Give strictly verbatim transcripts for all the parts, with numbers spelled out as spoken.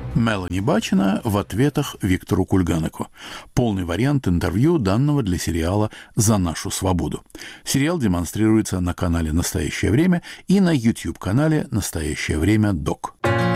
Мелани Бачина в ответах Виктору Кульганику. Полный вариант интервью, данного для сериала «За нашу свободу». Сериал демонстрируется на канале «Настоящее время» и на YouTube-канале «Настоящее время Док».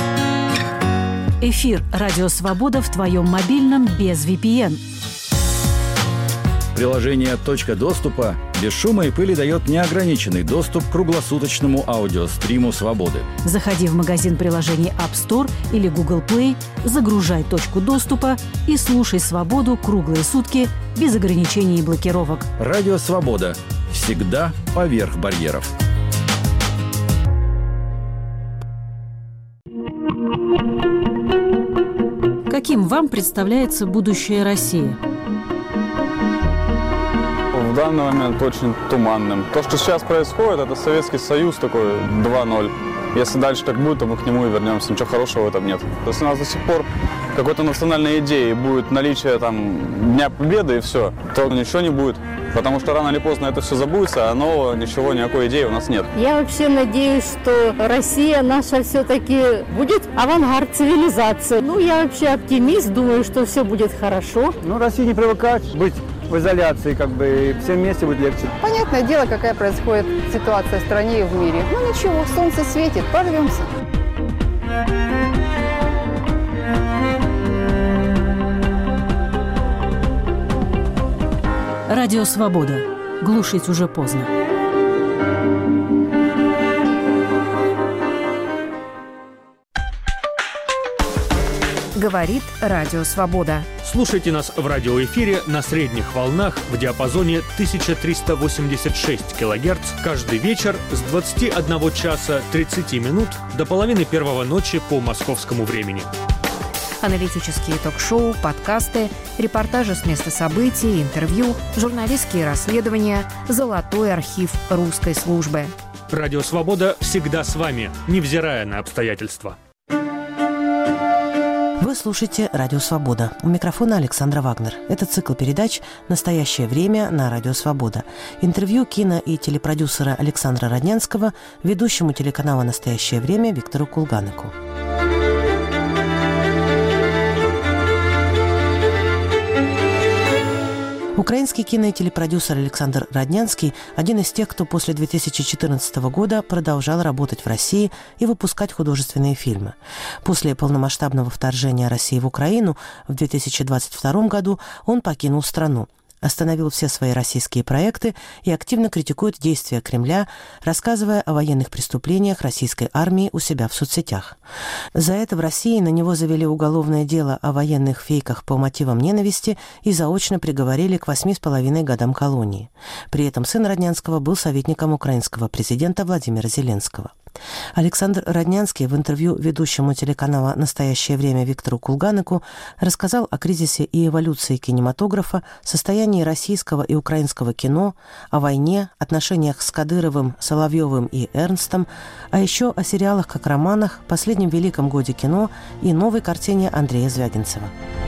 Эфир «Радио Свобода» в твоем мобильном без ви пи эн. Приложение «Точка доступа» без шума и пыли дает неограниченный доступ к круглосуточному аудиостриму «Свободы». Заходи в магазин приложений App Store или Google Play, загружай «Точку доступа» и слушай «Свободу» круглые сутки без ограничений и блокировок. Радио «Свобода». Всегда поверх барьеров. Каким вам представляется будущее России? В данный момент очень туманным. То, что сейчас происходит, это Советский Союз такой два ноль. Если дальше так будет, то мы к нему и вернемся. Ничего хорошего в этом нет. Если у нас до сих пор какой-то национальной идеи будет наличие там Дня Победы и все, то ничего не будет. Потому что рано или поздно это все забудется, а нового ничего, никакой идеи у нас нет. Я вообще надеюсь, что Россия наша все-таки будет авангард цивилизации. Ну, я вообще оптимист, думаю, что все будет хорошо. Ну, России не привыкать быть в изоляции, как бы, и всем вместе будет легче. Понятное дело, какая происходит ситуация в стране и в мире. Ну ничего, солнце светит, прорвемся. Радио «Свобода». Глушить уже поздно. Говорит Радио Свобода. Слушайте нас в радиоэфире на средних волнах в диапазоне тысяча триста восемьдесят шесть килогерц каждый вечер с двадцати одного часа тридцати минут до половины первого ночи по московскому времени. Аналитические ток-шоу, подкасты, репортажи с места событий, интервью, журналистские расследования, золотой архив русской службы. Радио «Свобода» всегда с вами, невзирая на обстоятельства. Вы слушаете «Радио Свобода». У микрофона Александра Вагнер. Это цикл передач «Настоящее время» на «Радио Свобода». Интервью кино- и телепродюсера Александра Роднянского ведущему телеканала «Настоящее время» Виктору Кульганику. Украинский кино- и телепродюсер Александр Роднянский – один из тех, кто после две тысячи четырнадцатого года продолжал работать в России и выпускать художественные фильмы. После полномасштабного вторжения России в Украину в две тысячи двадцать втором году он покинул страну, остановил все свои российские проекты и активно критикует действия Кремля, рассказывая о военных преступлениях российской армии у себя в соцсетях. За это в России на него завели уголовное дело о военных фейках по мотивам ненависти и заочно приговорили к восьми с половиной годам колонии. При этом сын Роднянского был советником украинского президента Владимира Зеленского. Александр Роднянский в интервью ведущему телеканала «Настоящее время» Виктору Кульганику рассказал о кризисе и эволюции кинематографа, состоянии российского и украинского кино, о войне, отношениях с Кадыровым, Соловьевым и Эрнстом, а еще о сериалах как романах, последнем великом годе кино и новой картине Андрея Звягинцева.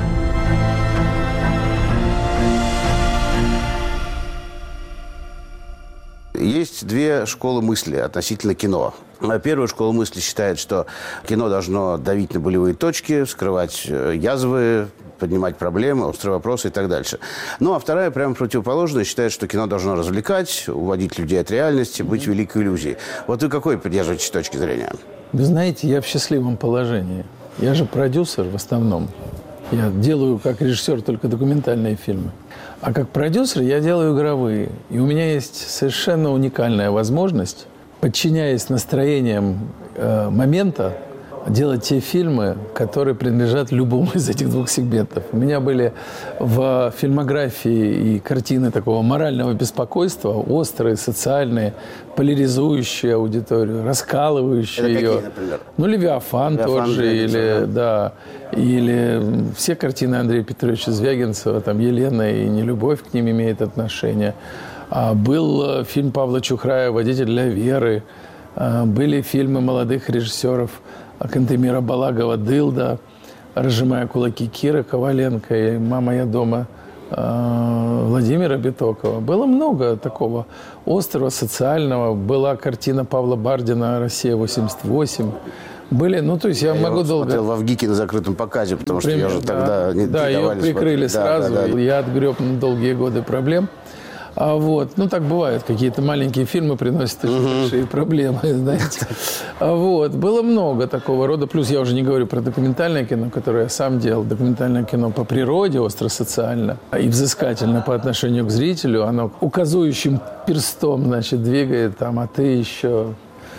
Есть две школы мысли относительно кино. Первая школа мысли считает, что кино должно давить на болевые точки, вскрывать язвы, поднимать проблемы, острые вопросы и так дальше. Ну, а вторая, прямо противоположная, считает, что кино должно развлекать, уводить людей от реальности, быть великой иллюзией. Вот вы какой поддерживаете точки зрения? Вы знаете, я в счастливом положении. Я же продюсер в основном. Я делаю как режиссер только документальные фильмы. А как продюсер я делаю игровые. И у меня есть совершенно уникальная возможность, подчиняясь настроениям э, момента, делать те фильмы, которые принадлежат любому из этих двух сегментов. У меня были в фильмографии и картины такого морального беспокойства, острые, социальные, поляризующие аудиторию, раскалывающие ее. Какие, например? Ну, «Левиафан», «Левиафан» тот же, или, да, или все картины Андрея Петровича Звягинцева, там «Елена» и «Нелюбовь» к ним имеет отношение. А был фильм Павла Чухрая «Водитель для Веры», а были фильмы молодых режиссеров Кантемира Балагова «Дылда», «Разжимая кулаки» Кира Коваленко и «Мама, я дома» Владимира Битокова. Было много такого острого, социального. Была картина Павла Бардина «Россия восемьдесят восемь». Были, ну, то есть я, я могу вот долго... смотрел в Авгике на закрытом показе, потому Например, что я же да, тогда не Да, не ее прикрыли смотреть. сразу, да, да, да. я отгреб на долгие годы проблем. А вот, ну, так бывает, какие-то маленькие фильмы приносят очень uh-huh. большие проблемы, знаете. А вот, было много такого рода, плюс я уже не говорю про документальное кино, которое я сам делал, документальное кино по природе, остро-социально и взыскательно по отношению к зрителю, оно указующим перстом, значит, двигает там, а ты еще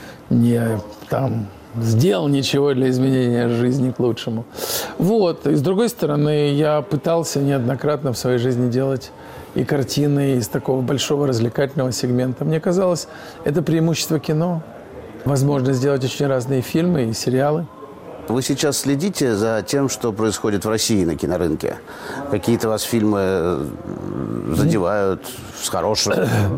не там... сделал ничего для изменения жизни к лучшему. Вот. И с другой стороны, я пытался неоднократно в своей жизни делать и картины из такого большого развлекательного сегмента. Мне казалось, это преимущество кино. Возможность сделать очень разные фильмы и сериалы. Вы сейчас следите за тем, что происходит в России на кинорынке? Какие-то вас фильмы задевают с хорошим?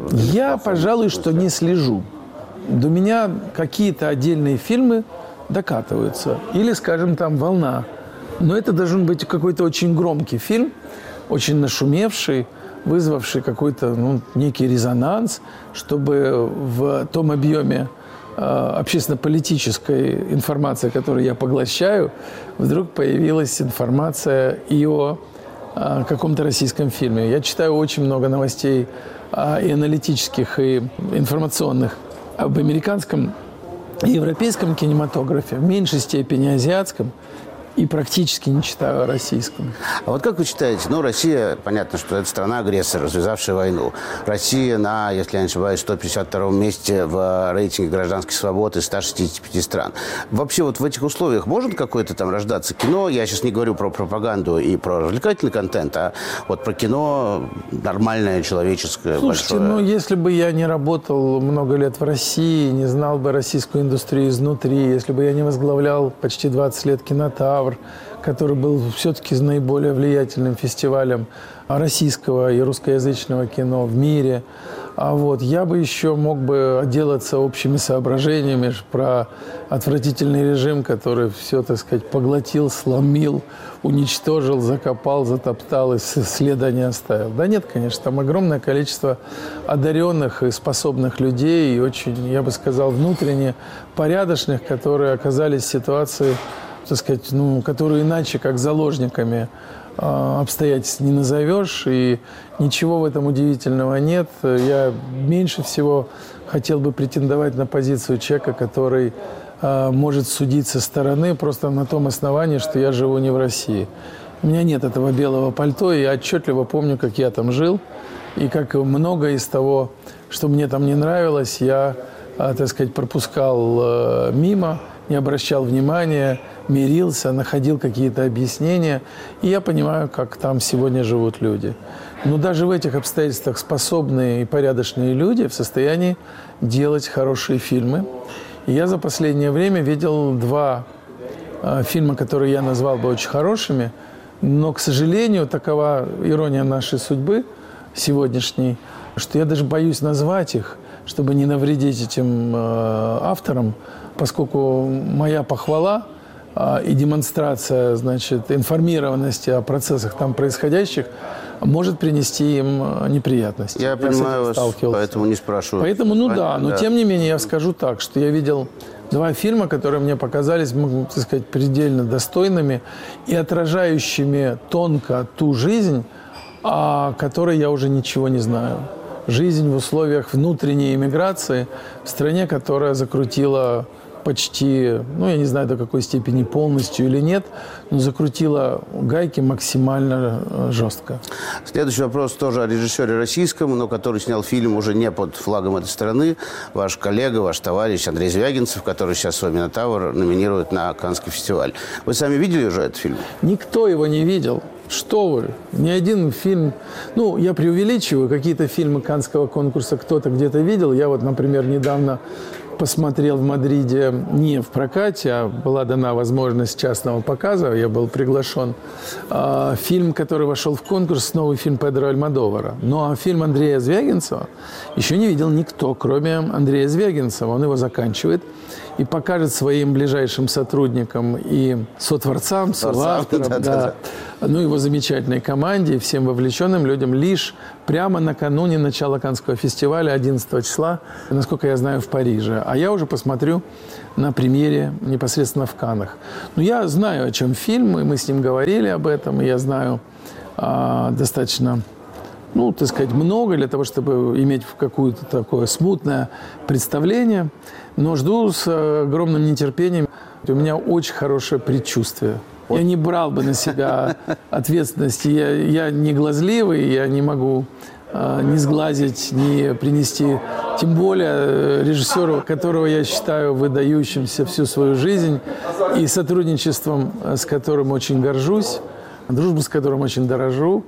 Я, пожалуй, что не слежу. До меня какие-то отдельные фильмы докатываются. Или, скажем, там «Волна». Но это должен быть какой-то очень громкий фильм, очень нашумевший, вызвавший какой-то ну, некий резонанс, чтобы в том объеме э, общественно-политической информации, которую я поглощаю, вдруг появилась информация и о э, каком-то российском фильме. Я читаю очень много новостей э, и аналитических, и информационных об американском и европейском кинематографе, в меньшей степени азиатском, и практически не читаю о российском. А вот как вы считаете, ну, Россия, понятно, что это страна-агрессор, развязавшая войну. Россия на, если я не ошибаюсь, сто пятьдесят втором месте в рейтинге гражданских свобод из ста шестидесяти пяти стран. Вообще вот в этих условиях может какое-то там рождаться кино? Я сейчас не говорю про пропаганду и про развлекательный контент, а вот про кино нормальное, человеческое, Слушайте, большое. ну, если бы я не работал много лет в России, не знал бы российскую индустрию изнутри, если бы я не возглавлял почти двадцать лет «Кинотавр», который был все-таки наиболее влиятельным фестивалем российского и русскоязычного кино в мире. А вот я бы еще мог бы отделаться общими соображениями про отвратительный режим, который все, так сказать, поглотил, сломил, уничтожил, закопал, затоптал и следа не оставил. Да нет, конечно, там огромное количество одаренных и способных людей, и очень, я бы сказал, внутренне порядочных, которые оказались в ситуации, так сказать, ну, которые иначе, как заложниками э, обстоятельств не назовешь, и ничего в этом удивительного нет. Я меньше всего хотел бы претендовать на позицию человека, который э, может судить со стороны просто на том основании, что я живу не в России. У меня нет этого белого пальто, и я отчетливо помню, как я там жил, и как много из того, что мне там не нравилось, я, э, так сказать, пропускал э, мимо, не обращал внимания, мирился, находил какие-то объяснения. И я понимаю, как там сегодня живут люди. Но даже в этих обстоятельствах способные и порядочные люди в состоянии делать хорошие фильмы. И я за последнее время видел два э, фильма, которые я назвал бы очень хорошими. Но, к сожалению, такова ирония нашей судьбы сегодняшней, что я даже боюсь назвать их, чтобы не навредить этим э, авторам, поскольку моя похвала э, и демонстрация, значит, информированности о процессах там происходящих может принести им неприятности. Я, я понимаю вас, поэтому не спрашиваю. Поэтому, ну да, но да. Тем не менее я скажу так, что я видел два фильма, которые мне показались, так сказать, предельно достойными и отражающими тонко ту жизнь, о которой я уже ничего не знаю. Жизнь в условиях внутренней эмиграции в стране, которая закрутила почти, ну, я не знаю, до какой степени полностью или нет, но закрутила гайки максимально жестко. Следующий вопрос тоже о режиссере российском, но который снял фильм уже не под флагом этой страны. Ваш коллега, ваш товарищ Андрей Звягинцев, который сейчас свой «Минотавр» номинирует на Каннский фестиваль. Вы сами видели уже этот фильм? Никто его не видел. Что вы? Ни один фильм... Ну, я преувеличиваю. Какие-то фильмы Каннского конкурса кто-то где-то видел. Я вот, например, недавно посмотрел в Мадриде не в прокате, а была дана возможность частного показа. Я был приглашен. А, фильм, который вошел в конкурс, новый фильм Педро Альмодовара. Ну, а фильм Андрея Звягинцева еще не видел никто, кроме Андрея Звягинцева. Он его заканчивает. и покажет своим ближайшим сотрудникам и сотворцам, соавторам, да, да, да. ну, его замечательной команде и всем вовлеченным людям лишь прямо накануне начала Каннского фестиваля одиннадцатого числа, насколько я знаю, в Париже. А я уже посмотрю на премьере непосредственно в Каннах. Но я знаю, о чем фильм, и мы с ним говорили об этом, и я знаю а, достаточно... ну, так сказать, много для того, чтобы иметь какое-то такое смутное представление. Но жду с огромным нетерпением. У меня очень хорошее предчувствие. Вот. Я не брал бы на себя ответственности. Я, я не глазливый, я не могу э, ни сглазить, ни принести. Тем более режиссеру, которого я считаю выдающимся всю свою жизнь и сотрудничеством, с которым очень горжусь, дружбу с которым очень дорожу.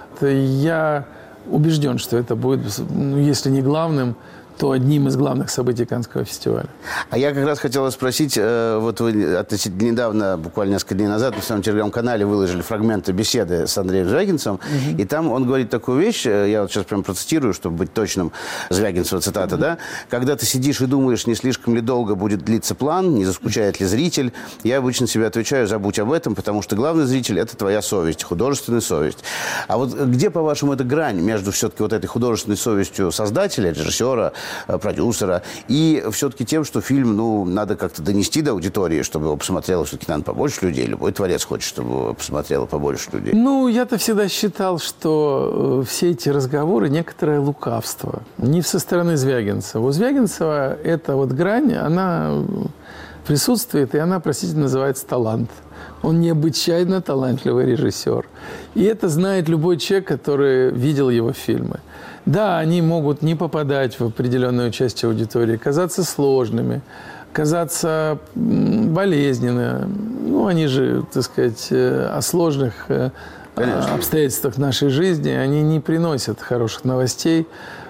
Я убежден, что это будет, ну, если не главным, то одним из главных событий Каннского фестиваля. А я как раз хотела спросить, вот вы относительно недавно, буквально несколько дней назад, на своем телеграм-канале выложили фрагменты беседы с Андреем Звягинцевым, угу. и там он говорит такую вещь, я вот сейчас прям процитирую, чтобы быть точным, Звягинцева цитата, угу. да, когда ты сидишь и думаешь, не слишком ли долго будет длиться план, не заскучает ли зритель, я обычно себе отвечаю, забудь об этом, потому что главный зритель – это твоя совесть, художественная совесть. А вот где, по-вашему, эта грань между все-таки вот этой художественной совестью создателя, режиссера, продюсера, и все-таки тем, что фильм, ну, надо как-то донести до аудитории, чтобы его посмотрело все-таки, наверное, побольше людей. Любой творец хочет, чтобы его посмотрело побольше людей. Ну, я-то всегда считал, что все эти разговоры – некоторое лукавство. Не со стороны Звягинцева. У Звягинцева эта вот грань, она присутствует, и она, простите, называется талант. Он необычайно талантливый режиссер. И это знает любой человек, который видел его фильмы. Да, они могут не попадать в определенную часть аудитории, казаться сложными, казаться болезненными. Ну, они же, так сказать, о сложных Конечно. обстоятельствах нашей жизни, они не приносят хороших новостей.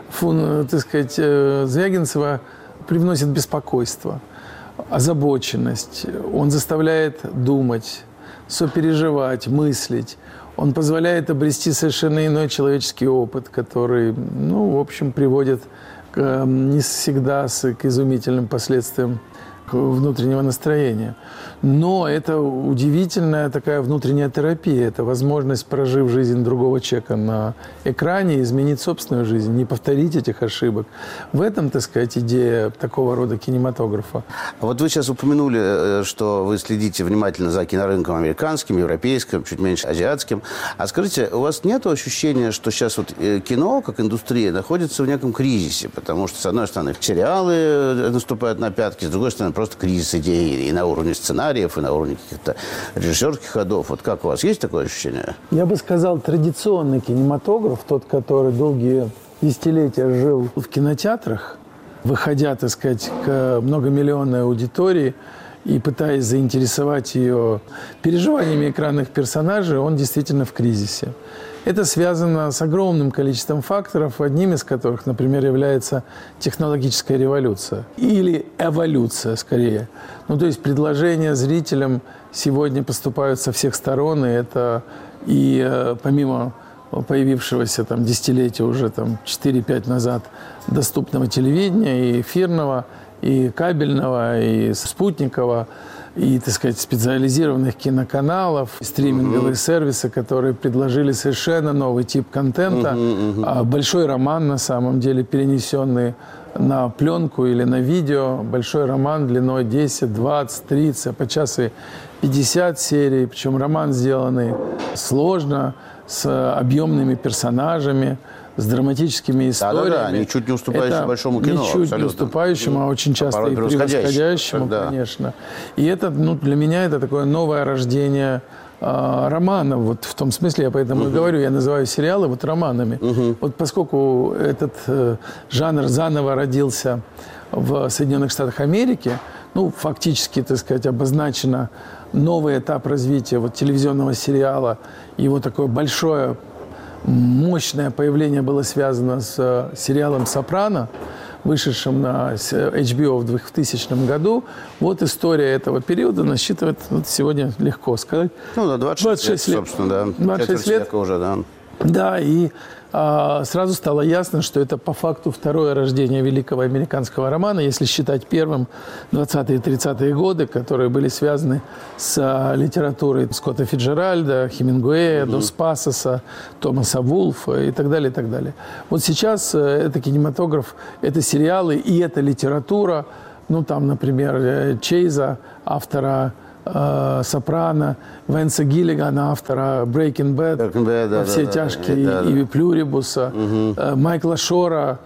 Фу, так сказать, Звягинцева привносит беспокойство, озабоченность. Он заставляет думать, сопереживать, мыслить. Он позволяет обрести совершенно иной человеческий опыт, который, ну, в общем, приводит к, не всегда к изумительным последствиям внутреннего настроения. Но это удивительная такая внутренняя терапия. Это возможность, прожив жизнь другого человека на экране, изменить собственную жизнь, не повторить этих ошибок. В этом, так сказать, идея такого рода кинематографа. А вот вы сейчас упомянули, что вы следите внимательно за кинорынком американским, европейским, чуть меньше азиатским. А скажите, у вас нет ощущения, что сейчас вот кино, как индустрия, находится в неком кризисе? Потому что, с одной стороны, сериалы наступают на пятки, с другой стороны, просто кризис идей и на уровне сценариев, и на уровне каких-то режиссерских ходов. Вот как у вас есть такое ощущение? Я бы сказал, традиционный кинематограф, тот, который долгие десятилетия жил в кинотеатрах, выходя, так сказать, к многомиллионной аудитории и пытаясь заинтересовать ее переживаниями экранных персонажей, он действительно в кризисе. Это связано с огромным количеством факторов, одним из которых, например, является технологическая революция. Или эволюция, скорее. Ну, то есть предложения зрителям сегодня поступают со всех сторон, и это и э, помимо появившегося там десятилетия уже там четыре-пять назад доступного телевидения, и эфирного, и кабельного, и спутникового, и, так сказать, специализированных киноканалов, стриминговые uh-huh. сервисы, которые предложили совершенно новый тип контента. Uh-huh, uh-huh. Большой роман, на самом деле, перенесенный на пленку или на видео. Большой роман длиной десять, двадцать, тридцать, а по часу пятьдесят серий. Причем роман сделанный сложно, с объемными персонажами, с драматическими историями. Да-да-да, ничуть не уступающим это большому кино. Ничуть абсолютно. не уступающему, а очень часто а и превосходящему, да. конечно. И это, ну, для меня это такое новое рождение э, романов. Вот в том смысле, я поэтому uh-huh. и говорю, я называю сериалы вот романами. Uh-huh. Вот поскольку этот э, жанр заново родился в Соединенных Штатах Америки, ну, фактически, так сказать, обозначено новый этап развития вот телевизионного сериала, его такое большое мощное появление было связано с сериалом «Сопрано», вышедшим на эйч би о в двухтысячном году. Вот история этого периода насчитывает, вот сегодня легко сказать, ну, да, двадцать шесть лет, собственно, да. двадцать шесть лет. Уже, да. Да, и а, сразу стало ясно, что это по факту второе рождение великого американского романа, если считать первым двадцатые и тридцатые годы, которые были связаны с а, литературой Скотта Фицджеральда, Хемингуэя, mm-hmm. Дос Пасоса, Томаса Вулфа и так далее, и так далее. Вот сейчас а, это кинематограф, это сериалы и это литература, ну там, например, Чейза, автора «Сопрано», Венса Гиллигана, автора «Breaking Bad», Bad да, «Все да, тяжкие» да, да. и «Плюрибуса», угу. Майкла Шора,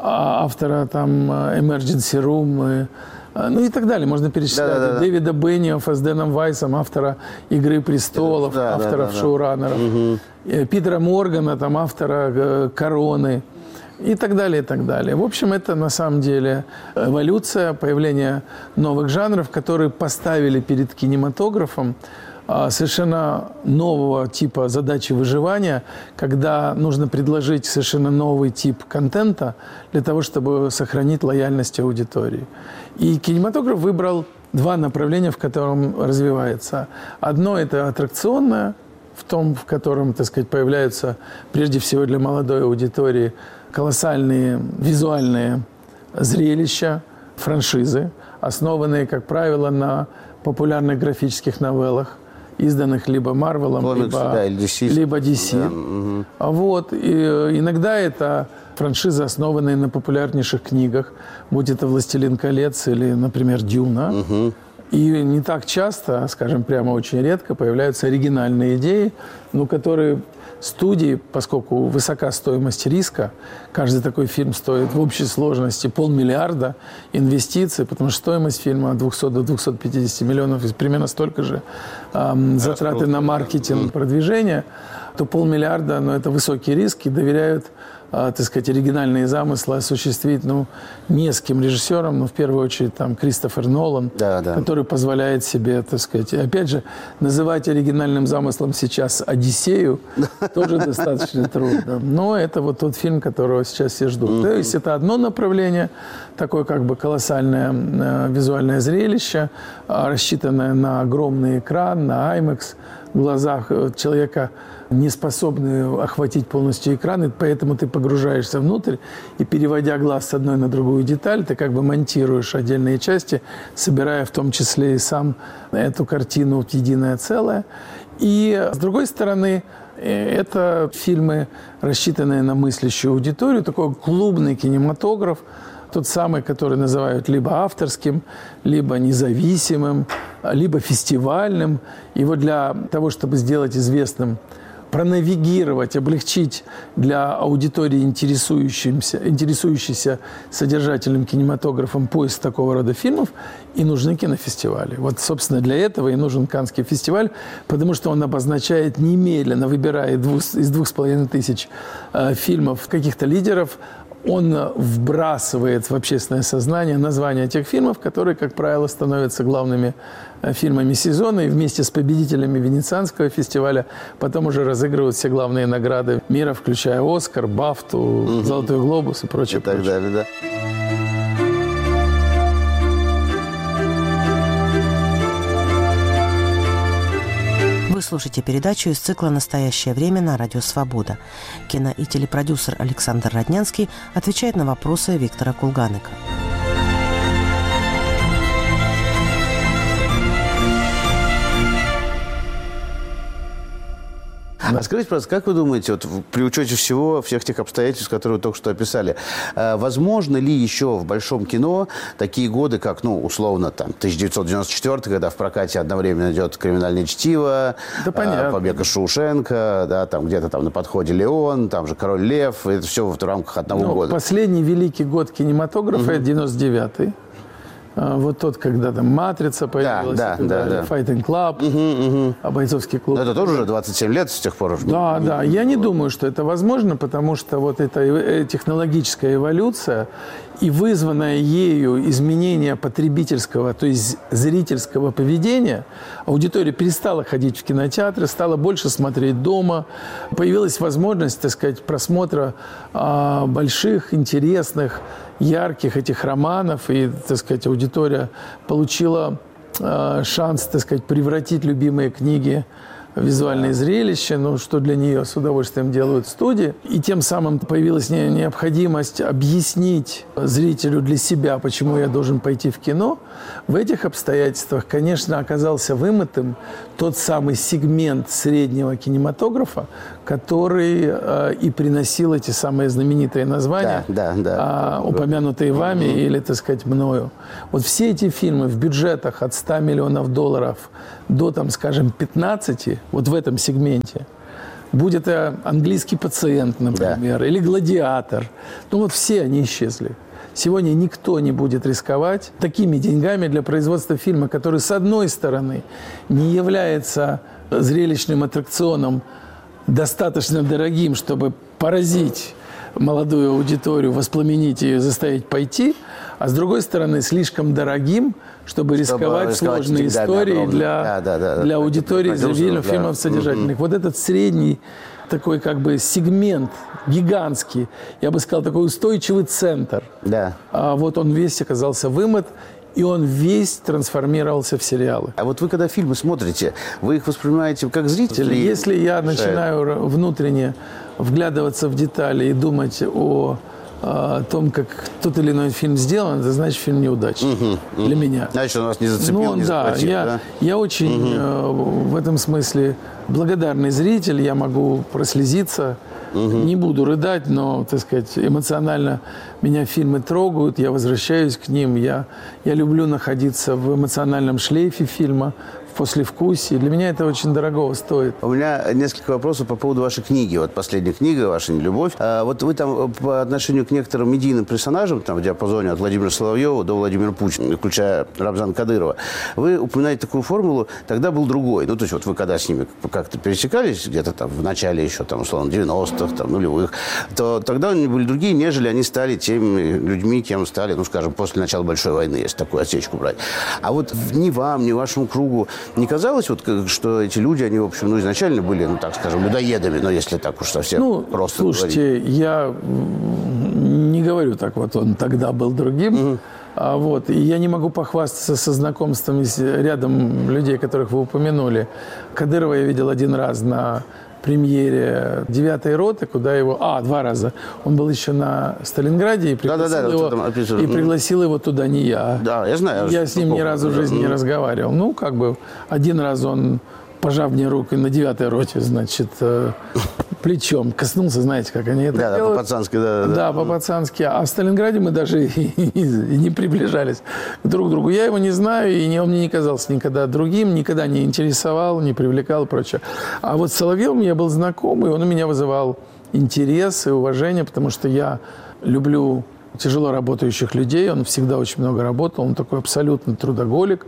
автора там «Emergency Room», ну и так далее, можно перечислять. Да, да, да. Дэвида Бенниоффа с Дэном Вайсом, автора «Игры престолов», да, авторов да, да, шоураннеров, угу. Питера Моргана, там, автора «Короны». И так далее, и так далее. В общем, это на самом деле эволюция, появление новых жанров, которые поставили перед кинематографом совершенно нового типа задачи выживания, когда нужно предложить совершенно новый тип контента для того, чтобы сохранить лояльность аудитории. И кинематограф выбрал два направления, в котором развивается. Одно – это аттракционное, в том, в котором, так сказать, появляются прежде всего для молодой аудитории колоссальные визуальные зрелища, франшизы, основанные, как правило, на популярных графических новеллах, изданных либо Марвелом, либо, да, ди си. либо ди си. Да. Угу. Вот. И иногда это франшизы, основанные на популярнейших книгах, будь это «Властелин колец» или, например, «Дюна». Угу. И не так часто, скажем прямо, очень редко появляются оригинальные идеи, но которые студии, поскольку высока стоимость риска, каждый такой фильм стоит в общей сложности полмиллиарда инвестиций, потому что стоимость фильма от двухсот до двухсот пятидесяти миллионов, примерно столько же эм, затраты на маркетинг, продвижение, то полмиллиарда, но это высокий риск, и доверяют, э, так сказать, оригинальные замыслы осуществить, ну, нескольким режиссерам, но в первую очередь там Кристофер Нолан, да, да. который позволяет себе, так сказать, опять же, называть оригинальным замыслом сейчас «Одиссею» тоже достаточно трудно. Но это вот тот фильм, которого сейчас все ждут. То есть это одно направление, такое как бы колоссальное э, визуальное зрелище, э, рассчитанное на огромный экран, на IMAX, в глазах человека, не способны охватить полностью экран, и поэтому ты погружаешься внутрь, и, переводя глаз с одной на другую деталь, ты как бы монтируешь отдельные части, собирая в том числе и сам эту картину в единое целое. И, с другой стороны, это фильмы, рассчитанные на мыслящую аудиторию, такой клубный кинематограф, тот самый, который называют либо авторским, либо независимым, либо фестивальным. И вот для того, чтобы сделать известным, пронавигировать, облегчить для аудитории, интересующейся, интересующейся содержательным кинематографом, поиск такого рода фильмов, и нужны кинофестивали. Вот, собственно, для этого и нужен Каннский фестиваль, потому что он обозначает немедленно, выбирая двух, из двух с половиной тысяч э, фильмов каких-то лидеров, он вбрасывает в общественное сознание названия тех фильмов, которые, как правило, становятся главными фильмами сезона, и вместе с победителями Венецианского фестиваля потом уже разыгрывают все главные награды мира, включая «Оскар», «Бафту», угу. «Золотой глобус» и прочее. И так прочее. Далее, да. Вы слушаете передачу из цикла «Настоящее время» на Радио Свобода. Кино- и телепродюсер Александр Роднянский отвечает на вопросы Виктора Кулганека. А скажите, пожалуйста, как вы думаете, вот при учете всего, всех тех обстоятельств, которые вы только что описали, возможно ли еще в большом кино такие годы, как, ну, условно, там, тысяча девятьсот девяносто четвёртый, когда в прокате одновременно идет «Криминальное чтиво», да, «Побег из Шоушенка», да, там где-то там на подходе «Леон», там же «Король Лев», это все в рамках одного ну, года. Последний великий год кинематографа угу. – это девяносто девятый. Вот тот, когда там «Матрица» появилась, да, да, да, «Fighting Club», угу, угу. бойцовский клуб. Но это тоже уже двадцать семь лет с тех пор. Да, да. Я не думаю, что это возможно, потому что вот эта технологическая эволюция и вызванное ею изменение потребительского, то есть зрительского поведения, аудитория перестала ходить в кинотеатры, стала больше смотреть дома, появилась возможность, так сказать, просмотра а, больших, интересных, ярких этих романов, и, так сказать, аудитория получила э, шанс, так сказать, превратить любимые книги визуальные зрелища, ну, что для нее с удовольствием делают студии. И тем самым появилась необходимость объяснить зрителю для себя, почему я должен пойти в кино. В этих обстоятельствах, конечно, оказался вымытым тот самый сегмент среднего кинематографа, который э, и приносил эти самые знаменитые названия, да, да, да. Э, упомянутые вами mm-hmm. или, так сказать, мною. Вот все эти фильмы в бюджетах от ста миллионов долларов до, там, скажем, пятнадцати, вот в этом сегменте, будь это «Английский пациент», например, да. или «Гладиатор», ну вот все они исчезли. Сегодня никто не будет рисковать такими деньгами для производства фильма, который, с одной стороны, не является зрелищным аттракционом, достаточно дорогим, чтобы поразить молодую аудиторию, воспламенить ее, заставить пойти, а с другой стороны, слишком дорогим, чтобы, чтобы рисковать сложные истории для, да, да, да, для аудитории для фильмов содержательных. Mm-hmm. Вот этот средний такой как бы сегмент гигантский, я бы сказал, такой устойчивый центр. Да. А вот он весь оказался вымыт, и он весь трансформировался в сериалы. А вот вы, когда фильмы смотрите, вы их воспринимаете как зрители? Если я начинаю внутренне вглядываться в детали и думать о, о том, как тот или иной фильм сделан, это значит, фильм неудачный угу, угу. для меня. Значит, он вас не зацепил, ну, не да, захватил, я, да? Я очень угу. э, в этом смысле благодарный зритель, я могу прослезиться. Угу. Не буду рыдать, но, так сказать, эмоционально меня фильмы трогают, я возвращаюсь к ним, я, я люблю находиться в эмоциональном шлейфе фильма, в послевкусии. Для меня это очень дорого стоит. У меня несколько вопросов по поводу вашей книги. Вот последняя книга, «Ваша нелюбовь». А вот вы там по отношению к некоторым медийным персонажам, там в диапазоне от Владимира Соловьева до Владимира Путина, включая Рамзана Кадырова, вы упоминаете такую формулу, тогда был другой. Ну, то есть вот вы когда с ними как-то пересекались, где-то там в начале еще, там, условно, девяностых, там, нулевых, то тогда они были другие, нежели они стали теми людьми, кем стали, ну, скажем, после начала Большой войны, если такую отсечку брать. А вот ни вам, ни вашему кругу не казалось, вот, что эти люди, они, в общем, ну, изначально были, ну, так скажем, людоедами, но если так уж совсем ну, просто слушайте, говорить. Я не говорю так вот, он тогда был другим, угу. а, вот, и я не могу похвастаться со знакомствами с рядом людей, которых вы упомянули. Кадырова я видел один раз на премьере девятой роты, куда его... А, два раза. Он был еще на Сталинграде и пригласил, да, да, да, его, вот и пригласил его туда не я. Да, я знаю. Я с ним ни разу в жизни не разговаривал. Ну, как бы, один раз он, пожав мне руку на девятой роте, значит, плечом коснулся, знаете, как они это да, делают. Да, по-пацански, да, да. Да, по-пацански. А в Сталинграде мы даже и не приближались друг к другу. Я его не знаю, и он мне не казался никогда другим, никогда не интересовал, не привлекал и прочее. А вот с Соловьевым я был знаком, и он у меня вызывал интерес и уважение, потому что я люблю тяжело работающих людей, он всегда очень много работал, он такой абсолютно трудоголик.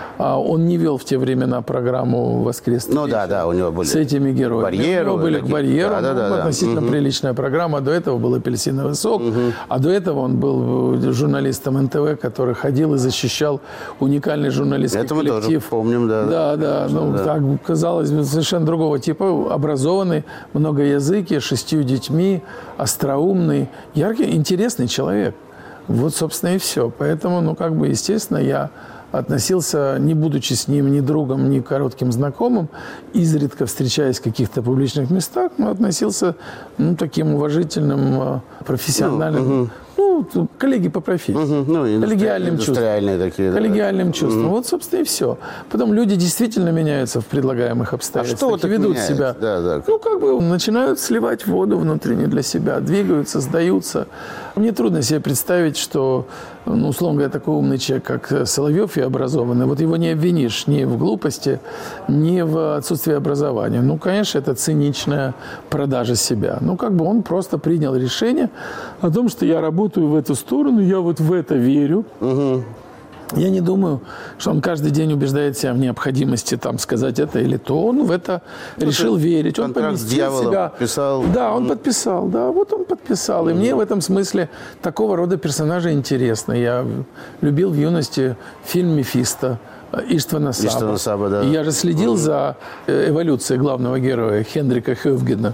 Он не вел в те времена программу «Воскресный ну, вечер» да, да, у него были с этими героями. Барьеры, у него были к барьеру, да, да, да, относительно да. приличная программа. До этого был «Апельсиновый сок», угу. а до этого он был журналистом эн тэ вэ, который ходил и защищал уникальный журналистский это коллектив. Это мы тоже помним, да. Да, да, ну, да. Так казалось, совершенно другого типа, образованный, многоязыкий, шестью детьми, остроумный, яркий, интересный человек. Вот, собственно, и все. Поэтому, ну, как бы, естественно, я относился, не будучи с ним ни другом, ни коротким знакомым, изредка встречаясь в каких-то публичных местах, но относился, ну, таким уважительным, профессиональным, ну, ну коллеги по профессии, угу, ну, коллегиальным чувством. Такие, да. Коллегиальным чувством. Угу. Вот, собственно, и все. Потом люди действительно меняются в предлагаемых обстоятельствах. А что ведут меняется? себя, да, да. ну, как бы начинают сливать воду внутренне для себя, двигаются, сдаются. Мне трудно себе представить, что, ну, условно говоря, такой умный человек, как Соловьев и образованный, вот его не обвинишь ни в глупости, ни в отсутствии образования. Ну, конечно, это циничная продажа себя. Ну, как бы он просто принял решение о том, что я работаю в эту сторону, я вот в это верю. Угу. Я не думаю, что он каждый день убеждает себя в необходимости там, сказать это или то. Он в это ну, решил верить. Он поместил себя. Подписал. Да, он подписал. Да, вот он подписал. И mm-hmm. мне в этом смысле такого рода персонажи интересны. Я любил в юности фильм «Мефисто» Иштвана Саба. Иштвана Саба, да. И я же следил mm-hmm. за эволюцией главного героя Хендрика Хёвгена.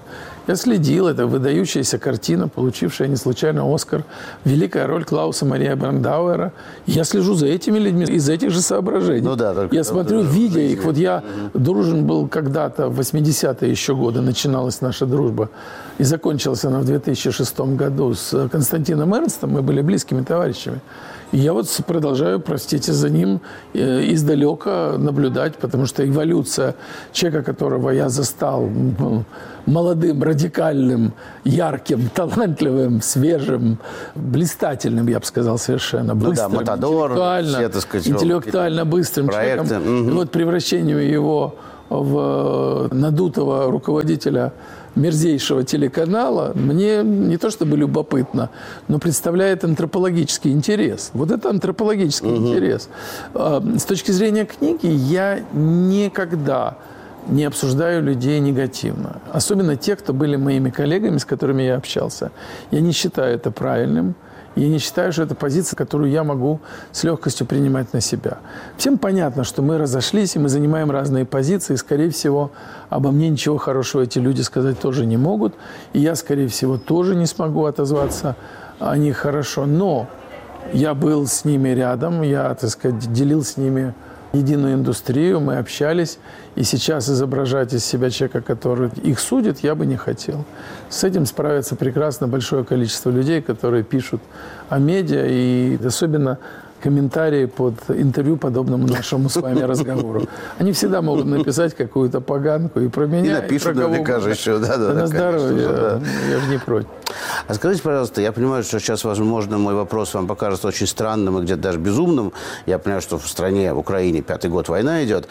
Я следил, это выдающаяся картина, получившая не случайно Оскар, великая роль Клауса Мария Брандауэра. Я слежу за этими людьми из этих же соображений. Ну да, только я смотрю, видя их, вот я угу. дружен был когда-то, в восьмидесятые еще годы начиналась наша дружба, и закончилась она в две тысячи шестом году с Константином Эрнстом, мы были близкими товарищами. И я вот продолжаю, простите, за ним э, издалека наблюдать, потому что эволюция человека, которого я застал ну, молодым, радикальным, ярким, талантливым, свежим, блистательным, я бы сказал, совершенно быстрым, ну да, Матадор, интеллектуально, все, так сказать, интеллектуально быстрым проекты. человеком. Угу. И вот превращением его в надутого руководителя мерзейшего телеканала мне не то чтобы любопытно, но представляет антропологический интерес. Вот это антропологический угу. интерес. С точки зрения книги я никогда не обсуждаю людей негативно. Особенно те, кто были моими коллегами, с которыми я общался. Я не считаю это правильным. Я не считаю, что это позиция, которую я могу с легкостью принимать на себя. Всем понятно, что мы разошлись, и мы занимаем разные позиции. И, скорее всего, обо мне ничего хорошего эти люди сказать тоже не могут. И я, скорее всего, тоже не смогу отозваться о них хорошо. Но я был с ними рядом, я, так сказать, делил с ними единую индустрию, мы общались. И сейчас изображать из себя человека, который их судит, я бы не хотел. С этим справится прекрасно большое количество людей, которые пишут о медиа, и особенно комментарии под интервью, подобному нашему с вами разговору. Они всегда могут написать какую-то поганку и про меня, и напишут и про наверняка же еще. Да, да, да, да, на здоровье, конечно, я, да. я же не против. А скажите, пожалуйста, я понимаю, что сейчас, возможно, мой вопрос вам покажется очень странным и где-то даже безумным. Я понимаю, что в стране, в Украине, пятый год война идет.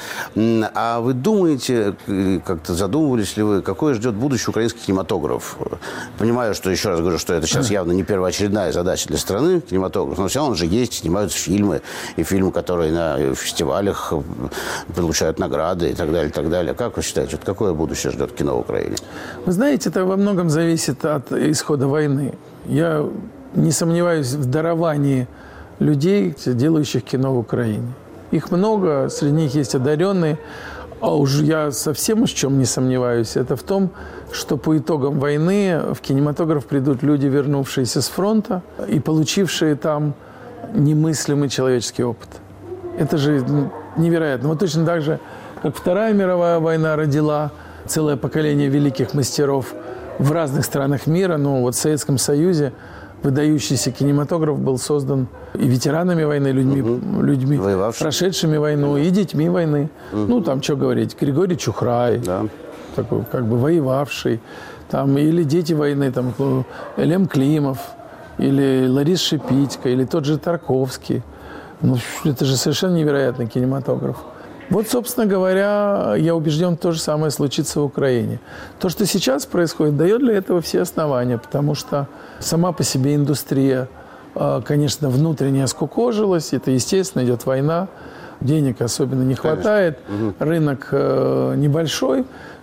А вы думаете, как-то задумывались ли вы, какое ждет будущее украинский кинематограф? Понимаю, что, еще раз говорю, что это сейчас явно не первоочередная задача для страны, кинематограф, но все равно он же есть, снимаются фильмы, и фильмы, которые на фестивалях получают награды и так далее, и так далее. Как вы считаете, вот какое будущее ждет кино в Украине? Вы знаете, это во многом зависит от исхода войны. Я не сомневаюсь в даровании людей, делающих кино в Украине. Их много, среди них есть одаренные. А уж я совсем уж в чем не сомневаюсь, это в том, что по итогам войны в кинематограф придут люди, вернувшиеся с фронта и получившие там немыслимый человеческий опыт. Это же невероятно. Вот точно так же, как Вторая мировая война родила целое поколение великих мастеров в разных странах мира. Ну, вот в Советском Союзе выдающийся кинематограф был создан и ветеранами войны, людьми, угу. людьми прошедшими войну, и детьми войны. Угу. Ну, там, что говорить, Григорий Чухрай, да. такой, как бы воевавший, там, или дети войны, там, Лем Климов, или Ларис Шипитько, или тот же Тарковский. Ну, это же совершенно невероятный кинематограф. Вот, собственно говоря, я убежден, то же самое случится в Украине. То, что сейчас происходит, дает для этого все основания, потому что сама по себе индустрия, конечно, внутренне скукожилась, это естественно, идет война, денег особенно не хватает, конечно. Рынок небольшой,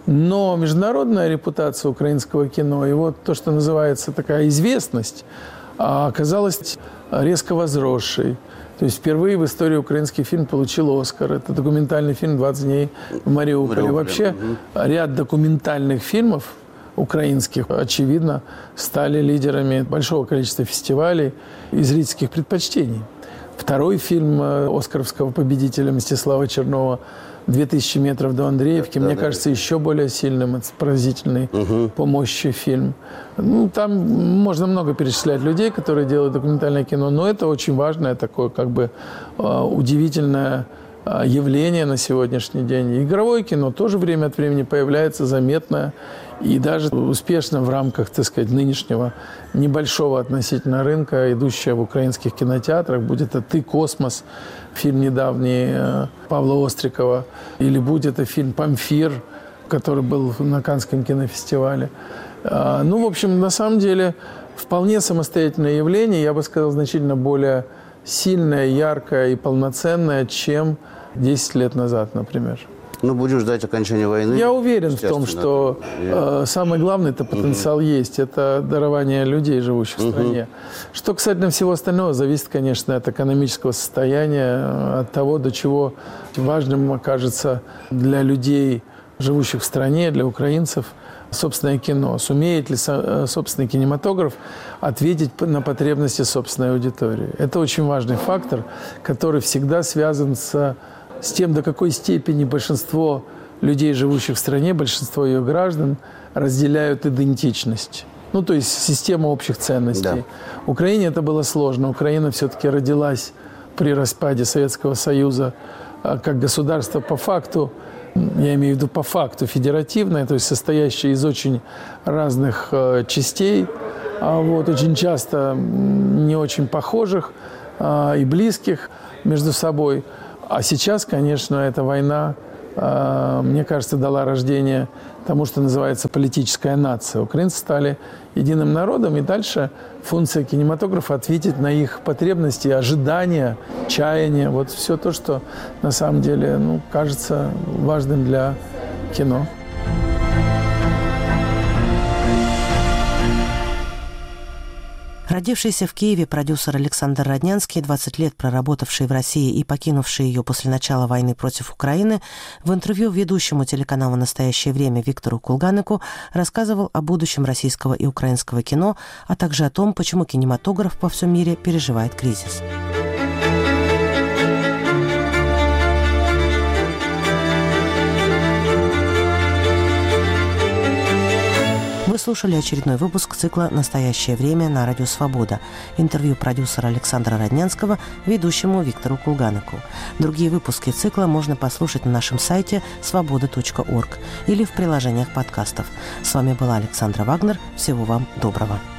но международная репутация украинского кино и вот то, что называется такая известность, оказалась резко возросшей. То есть впервые в истории украинский фильм получил «Оскар». Это документальный фильм «двадцать дней в Мариуполе». Мариуполе. Вообще угу. ряд документальных фильмов украинских, очевидно, стали лидерами большого количества фестивалей и зрительских предпочтений. Второй фильм оскаровского победителя Мстислава Чернова «две тысячи метров до Андреевки», да, мне да, кажется, да. еще более сильным, это поразительный угу. по мощи фильм. Ну, там можно много перечислять людей, которые делают документальное кино, но это очень важное такое, как бы, удивительное явление на сегодняшний день. Игровое кино тоже время от времени появляется заметное и даже успешно в рамках, так сказать, нынешнего небольшого относительно рынка, идущее в украинских кинотеатрах. Будет это «Ты, космос», фильм недавний Павла Острикова, или будет это фильм «Памфир», который был на Каннском кинофестивале. Ну, в общем, на самом деле, вполне самостоятельное явление, я бы сказал, значительно более сильное, яркое и полноценное, чем десять лет назад, например. Ну, будем ждать окончания войны. Я уверен в том, что э, самое главное, это потенциал uh-huh. есть. Это дарование людей, живущих uh-huh. в стране. Что касательно всего остального, зависит, конечно, от экономического состояния, от того, до чего важным окажется для людей, живущих в стране, для украинцев, собственное кино, сумеет ли собственный кинематограф ответить на потребности собственной аудитории. Это очень важный фактор, который всегда связан с, с тем, до какой степени большинство людей, живущих в стране, большинство ее граждан разделяют идентичность. Ну, то есть систему общих ценностей. Да. Украине это было сложно. Украина все-таки родилась при распаде Советского Союза как государство по факту, я имею в виду по факту федеративное, то есть состоящее из очень разных э, частей, а вот, очень часто не очень похожих э, и близких между собой. А сейчас, конечно, эта война, э, мне кажется, дала рождение тому, что называется политическая нация. Украинцы стали единым народом, и дальше функция кинематографа ответить на их потребности, ожидания, чаяния. Вот все то, что на самом деле, ну, кажется важным для кино. Родившийся в Киеве продюсер Александр Роднянский, двадцать лет проработавший в России и покинувший ее после начала войны против Украины, в интервью ведущему телеканала «Настоящее время» Виктору Кулганику рассказывал о будущем российского и украинского кино, а также о том, почему кинематограф во всем мире переживает кризис. Вы слушали очередной выпуск цикла «Настоящее время» на радио «Свобода». Интервью продюсера Александра Роднянского ведущему Виктору Кулганику. Другие выпуски цикла можно послушать на нашем сайте свобода точка орг или в приложениях подкастов. С вами была Александра Вагнер. Всего вам доброго.